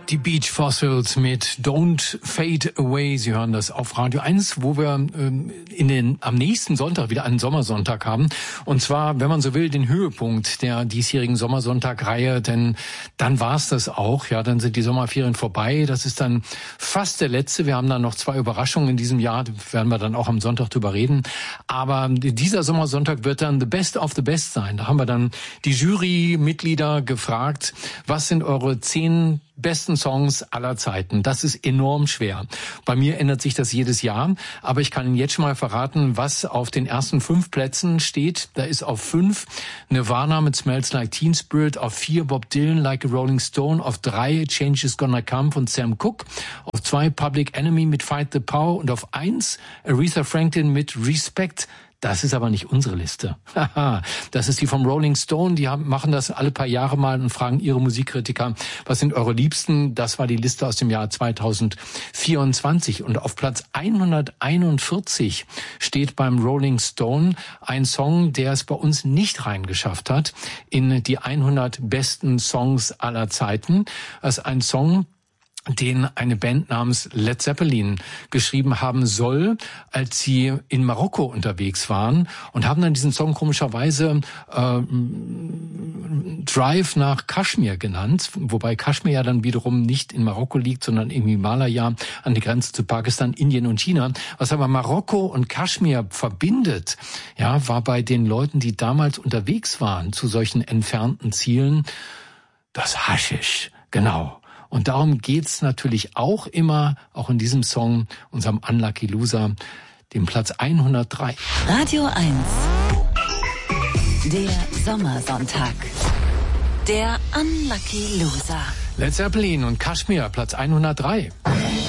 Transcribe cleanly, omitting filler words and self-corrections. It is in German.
Die Beach Fossils mit Don't Fade Away. Sie hören das auf Radio 1, wo wir am nächsten Sonntag wieder einen Sommersonntag haben. Und zwar, wenn man so will, den Höhepunkt der diesjährigen Sommersonntag-Reihe. Denn dann war's das auch. Ja, dann sind die Sommerferien vorbei. Das ist dann fast der letzte. Wir haben dann noch 2 Überraschungen in diesem Jahr. Da werden wir dann auch am Sonntag drüber reden. Aber dieser Sommersonntag wird dann the best of the best sein. Da haben wir dann die Jurymitglieder gefragt, was sind eure 10 besten Songs aller Zeiten. Das ist enorm schwer. Bei mir ändert sich das jedes Jahr, aber ich kann Ihnen jetzt schon mal verraten, was auf den ersten 5 Plätzen steht. Da ist auf 5 Nirvana mit Smells Like Teen Spirit, auf 4 Bob Dylan Like a Rolling Stone, auf 3 Change Is Gonna Come von Sam Cooke, auf 2 Public Enemy mit Fight the Power und auf 1 Aretha Franklin mit Respect. Das ist aber nicht unsere Liste. Das ist die vom Rolling Stone. Die machen das alle paar Jahre mal und fragen ihre Musikkritiker, was sind eure Liebsten? Das war die Liste aus dem Jahr 2024. Und auf Platz 141 steht beim Rolling Stone ein Song, der es bei uns nicht reingeschafft hat in die 100 besten Songs aller Zeiten. Das ist ein Song, den eine Band namens Led Zeppelin geschrieben haben soll, als sie in Marokko unterwegs waren, und haben dann diesen Song komischerweise Drive nach Kaschmir genannt, wobei Kaschmir ja dann wiederum nicht in Marokko liegt, sondern irgendwie Himalaya an der Grenze zu Pakistan, Indien und China. Was aber Marokko und Kaschmir verbindet, ja, war bei den Leuten, die damals unterwegs waren zu solchen entfernten Zielen, das Haschisch, genau. Und darum geht's natürlich auch immer, auch in diesem Song, unserem Unlucky Loser, dem Platz 103. Radio 1, der Sommersonntag, der Unlucky Loser. Led Zeppelin und Kashmir, Platz 103.